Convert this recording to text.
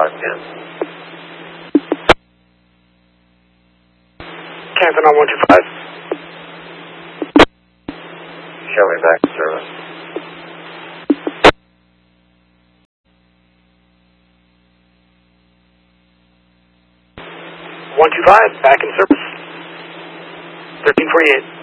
10. Canton on 125. Show me back to service. 125, back in service. 1348.